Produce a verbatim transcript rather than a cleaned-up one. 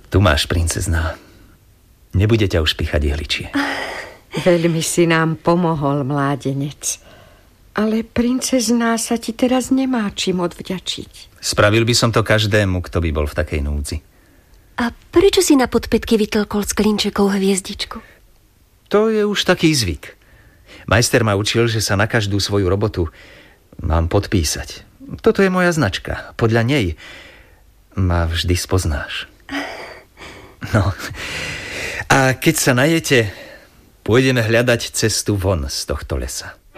Tu máš, princezná. Nebude ťa už pichať ihličie. Veľmi si nám pomohol, mládenec. Ale princezná sa ti teraz nemá čím odvďačiť. Spravil by som to každému, kto by bol v takej núdzi. A prečo si na podpätky vytlkol s klinčekou hviezdičku? To je už taký zvyk. Majster ma učil, že sa na každú svoju robotu mám podpísať. Toto je moja značka. Podľa nej ma vždy spoznáš. No. A keď sa najete, pôjdeme hľadať cestu von z tohto lesa.